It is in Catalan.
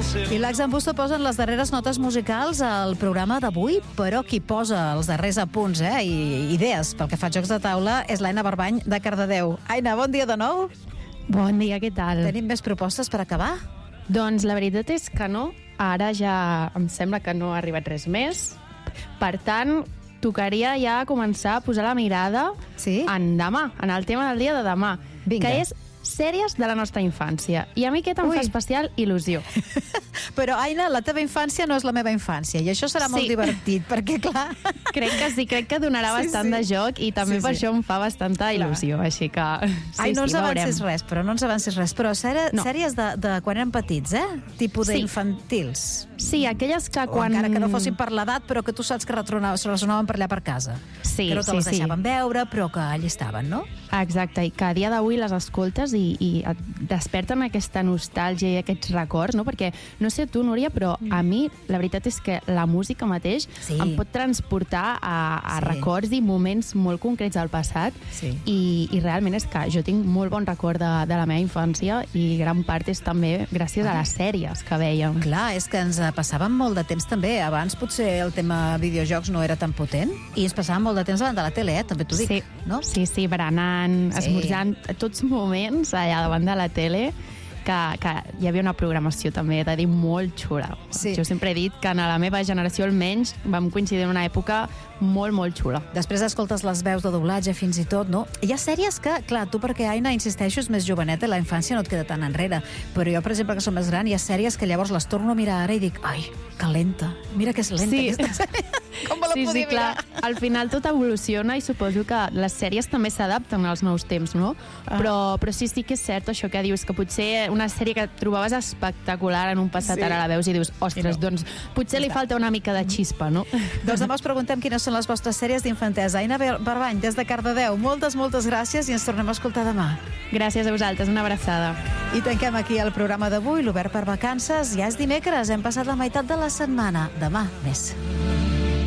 I l'Ax en Busto posen les darreres notes musicals al programa d'avui, però qui posa els darrers apunts i idees pel que fa a jocs de taula és l'Aina Barbany de Cardedeu. Aina, bon dia de nou. Bon dia, què tal? Tenim més propostes per acabar? Doncs la veritat és que no. Ara ja em sembla que no ha arribat res més. Per tant, tocaria ja començar a posar la mirada en demà, en el tema del dia de demà, que és sèries de la nostra infància. I a mi aquest em fa especial il·lusió. Però, Aina, la teva infància no és la meva infància, i això serà molt divertit, perquè, clar... Crec que sí, crec que donarà bastant de joc, i també per això em fa bastanta il·lusió, així que... Ai, no ens avancis res, però sèries de quan érem petits, tipus d'infantils. Sí, aquelles que quan... Encara que no fossin per l'edat, però que tu saps que ressonaven per allà per casa. Sí, que no te les deixaven veure, però que allà estaven, no? Exacte, i que a dia d'avui les escoltes i et desperten aquesta nostàlgia i aquests records, no? Perquè, no sé tu, Núria, però a mi la veritat és que la música mateix em pot transportar a records i moments molt concrets del passat, i realment és que jo tinc molt bon record de la meva infància, i gran part és també gràcies a les sèries que vèiem. Clar, és que ens passàvem molt de temps també. Abans potser el tema videojocs no era tan potent, i ens passàvem molt de temps davant de la tele, també t'ho dic. Sí, berenant, esmorzant, a tots moments allà davant de la tele, que hi havia una programació també, de dir, molt xula. Jo sempre he dit que en la meva generació almenys vam coincidir en una època molt, molt xula. Després escoltes les veus de doblatge fins i tot, no? Hi ha sèries que, clar, tu perquè, Aina, insisteixo, és més joveneta i la infància no et queda tan enrere, però jo, per exemple, que som més gran, hi ha sèries que llavors les torno a mirar ara i dic, ai, que lenta, mira que és lenta aquesta sèrie. Com me la podia mirar? Clar. Al final tot evoluciona i suposo que les sèries també s'adapten als nous temps, no? Però sí que és cert això que dius, que potser una sèrie que trobaves espectacular en un passat ara la veus i dius, ostres, doncs potser li falta una mica de xispa, no? Doncs demà us preguntem quines són les vostres sèries d'infantesa. Aina Barbany, des de Cardedeu, moltes gràcies i ens tornem a escoltar demà. Gràcies a vosaltres, una abraçada. I tanquem aquí el programa d'avui, l'Obert per Vacances. Ja és dimecres, hem passat la meitat de la setmana. Demà, més.